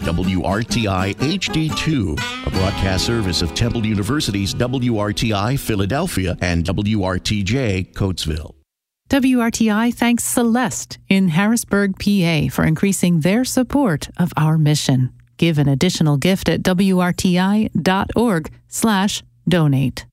WRTI HD2, a broadcast service of Temple University's WRTI Philadelphia and WRTJ Coatesville. WRTI thanks Celeste in Harrisburg, PA, for increasing their support of our mission. Give an additional gift at WRTI.org/donate.